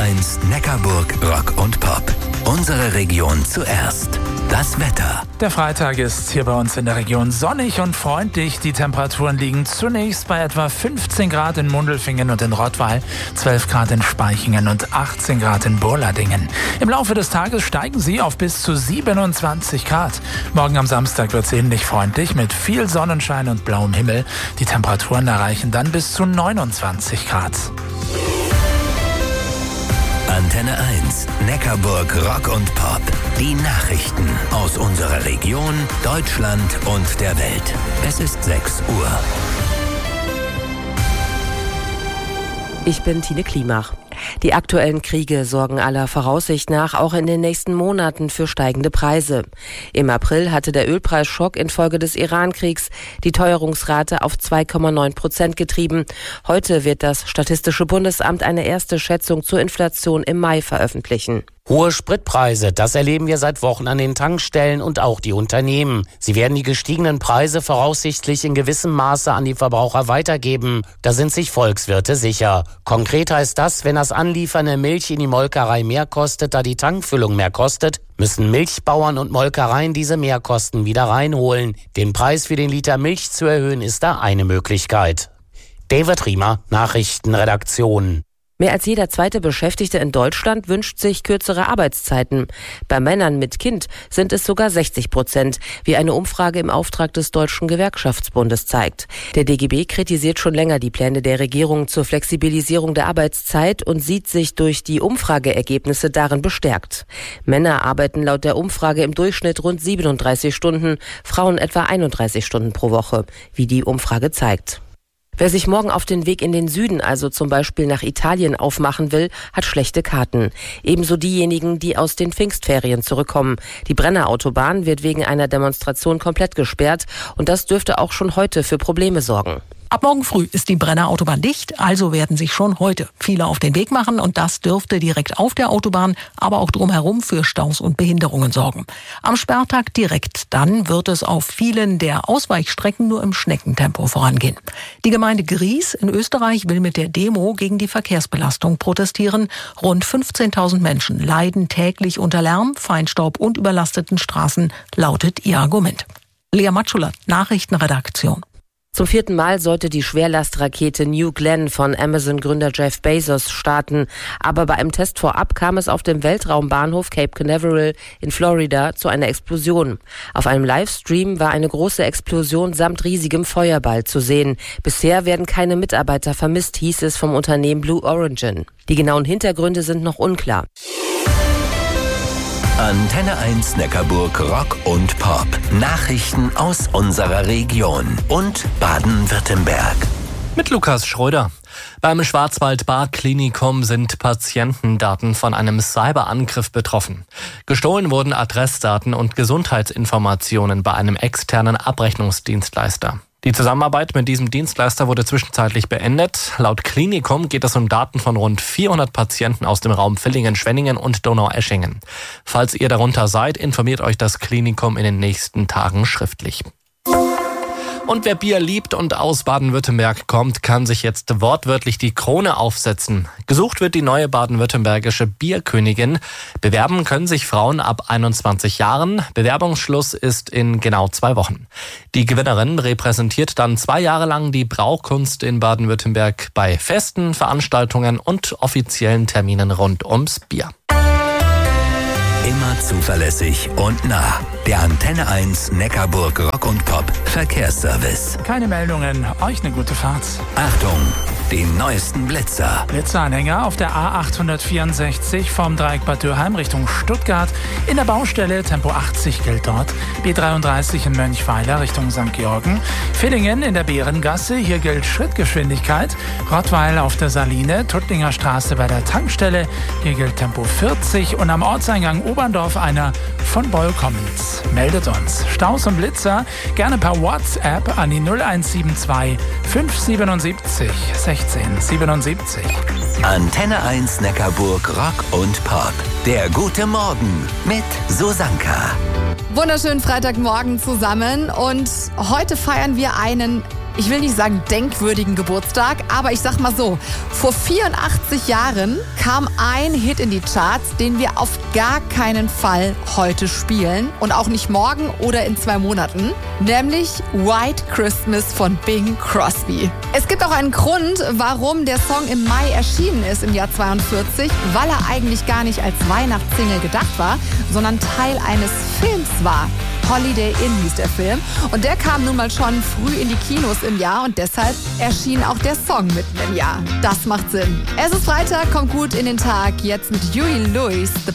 1 Neckarburg Rock und Pop. Unsere Region zuerst. Das Wetter. Der Freitag ist hier bei uns in der Region sonnig und freundlich. Die Temperaturen liegen zunächst bei etwa 15 Grad in Mundelfingen und in Rottweil, 12 Grad in Spaichingen und 18 Grad in Burladingen. Im Laufe des Tages steigen sie auf bis zu 27 Grad. Morgen am Samstag wird es ähnlich freundlich mit viel Sonnenschein und blauem Himmel. Die Temperaturen erreichen dann bis zu 29 Grad. Antenne 1, Neckarburg Rock und Pop. Die Nachrichten aus unserer Region, Deutschland und der Welt. Es ist 6 Uhr. Ich bin Tine Klimach. Die aktuellen Kriege sorgen aller Voraussicht nach auch in den nächsten Monaten für steigende Preise. Im April hatte der Ölpreisschock infolge des Iran-Kriegs die Teuerungsrate auf 2,9% getrieben. Heute wird das Statistische Bundesamt eine erste Schätzung zur Inflation im Mai veröffentlichen. Hohe Spritpreise, das erleben wir seit Wochen an den Tankstellen und auch die Unternehmen. Sie werden die gestiegenen Preise voraussichtlich in gewissem Maße an die Verbraucher weitergeben. Da sind sich Volkswirte sicher. Konkret heißt das, wenn das Anliefern der Milch in die Molkerei mehr kostet, da die Tankfüllung mehr kostet, müssen Milchbauern und Molkereien diese Mehrkosten wieder reinholen. Den Preis für den Liter Milch zu erhöhen, ist da eine Möglichkeit. David Riemer, Nachrichtenredaktion. Mehr als jeder zweite Beschäftigte in Deutschland wünscht sich kürzere Arbeitszeiten. Bei Männern mit Kind sind es sogar 60%, wie eine Umfrage im Auftrag des Deutschen Gewerkschaftsbundes zeigt. Der DGB kritisiert schon länger die Pläne der Regierung zur Flexibilisierung der Arbeitszeit und sieht sich durch die Umfrageergebnisse darin bestärkt. Männer arbeiten laut der Umfrage im Durchschnitt rund 37 Stunden, Frauen etwa 31 Stunden pro Woche, wie die Umfrage zeigt. Wer sich morgen auf den Weg in den Süden, also zum Beispiel nach Italien, aufmachen will, hat schlechte Karten. Ebenso diejenigen, die aus den Pfingstferien zurückkommen. Die Brennerautobahn wird wegen einer Demonstration komplett gesperrt und das dürfte auch schon heute für Probleme sorgen. Ab morgen früh ist die Brennerautobahn dicht, also werden sich schon heute viele auf den Weg machen und das dürfte direkt auf der Autobahn, aber auch drumherum für Staus und Behinderungen sorgen. Am Sperrtag direkt dann wird es auf vielen der Ausweichstrecken nur im Schneckentempo vorangehen. Die Gemeinde Gries in Österreich will mit der Demo gegen die Verkehrsbelastung protestieren. Rund 15.000 Menschen leiden täglich unter Lärm, Feinstaub und überlasteten Straßen, lautet ihr Argument. Lea Matschula, Nachrichtenredaktion. Zum 4. Mal sollte die Schwerlastrakete New Glenn von Amazon-Gründer Jeff Bezos starten. Aber bei einem Test vorab kam es auf dem Weltraumbahnhof Cape Canaveral in Florida zu einer Explosion. Auf einem Livestream war eine große Explosion samt riesigem Feuerball zu sehen. Bisher werden keine Mitarbeiter vermisst, hieß es vom Unternehmen Blue Origin. Die genauen Hintergründe sind noch unklar. Antenne 1 Neckarburg Rock und Pop. Nachrichten aus unserer Region und Baden-Württemberg. Mit Lukas Schröder. Beim Schwarzwald-Bad-Klinikum sind Patientendaten von einem Cyberangriff betroffen. Gestohlen wurden Adressdaten und Gesundheitsinformationen bei einem externen Abrechnungsdienstleister. Die Zusammenarbeit mit diesem Dienstleister wurde zwischenzeitlich beendet. Laut Klinikum geht es um Daten von rund 400 Patienten aus dem Raum Villingen, Schwenningen und Donaueschingen. Falls ihr darunter seid, informiert euch das Klinikum in den nächsten Tagen schriftlich. Und wer Bier liebt und aus Baden-Württemberg kommt, kann sich jetzt wortwörtlich die Krone aufsetzen. Gesucht wird die neue baden-württembergische Bierkönigin. Bewerben können sich Frauen ab 21 Jahren. Bewerbungsschluss ist in genau 2 Wochen. Die Gewinnerin repräsentiert dann 2 Jahre lang die Braukunst in Baden-Württemberg bei Festen, Veranstaltungen und offiziellen Terminen rund ums Bier. Immer zuverlässig und nah. Der Antenne 1 Neckarburg Rock und Pop Verkehrsservice. Keine Meldungen, euch eine gute Fahrt. Achtung, den neuesten Blitzer. Blitzeranhänger auf der A864 vom Dreieck Bad Dürheim Richtung Stuttgart. In der Baustelle Tempo 80 gilt dort. B33 in Mönchweiler Richtung St. Georgen. Villingen in der Bärengasse, hier gilt Schrittgeschwindigkeit. Rottweil auf der Saline, Tuttlinger Straße bei der Tankstelle, hier gilt Tempo 40. Und am Ortseingang Oberndorf einer von Boll kommend. Meldet uns. Staus und Blitzer gerne per WhatsApp an die 0172 577 1677. Antenne 1 Neckarburg Rock und Pop. Der gute Morgen mit Susanka. Wunderschönen Freitagmorgen zusammen und heute feiern wir einen ich will nicht sagen denkwürdigen Geburtstag, aber ich sag mal so, vor 84 Jahren kam ein Hit in die Charts, den wir auf gar keinen Fall heute spielen und auch nicht morgen oder in 2 Monaten, nämlich White Christmas von Bing Crosby. Es gibt auch einen Grund, warum der Song im Mai erschienen ist im Jahr 42, weil er eigentlich gar nicht als Weihnachtssingle gedacht war, sondern Teil eines Films war. Holiday Inn hieß der Film und der kam nun mal schon früh in die Kinos im Jahr und deshalb erschien auch der Song mitten im Jahr. Das macht Sinn. Es ist Freitag, kommt gut in den Tag, jetzt mit Huey Lewis, The